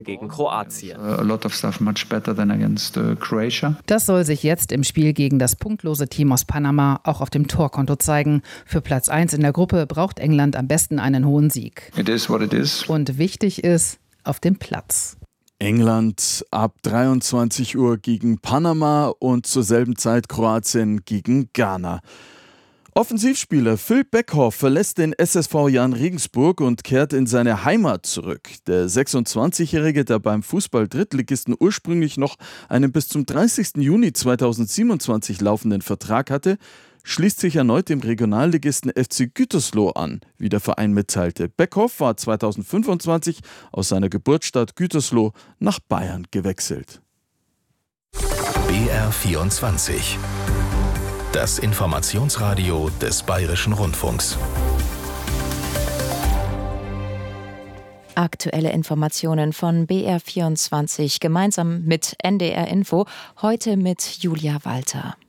gegen Kroatien. Das soll sich jetzt im Spiel gegen das punktlose Team aus Panama auch auf dem Torkonto zeigen. Für Platz 1 in der Gruppe braucht England am besten einen hohen Sieg. It is what it is. Und wichtig ist, auf dem Platz. England ab 23 Uhr gegen Panama und zur selben Zeit Kroatien gegen Ghana. Offensivspieler Phil Beckhoff verlässt den SSV Jahn Regensburg und kehrt in seine Heimat zurück. Der 26-Jährige, der beim Fußball-Drittligisten ursprünglich noch einen bis zum 30. Juni 2027 laufenden Vertrag hatte, schließt sich erneut dem Regionalligisten FC Gütersloh an, wie der Verein mitteilte. Beckhoff war 2025 aus seiner Geburtsstadt Gütersloh nach Bayern gewechselt. BR24. Das Informationsradio des Bayerischen Rundfunks. Aktuelle Informationen von BR24 gemeinsam mit NDR Info, heute mit Julia Walter.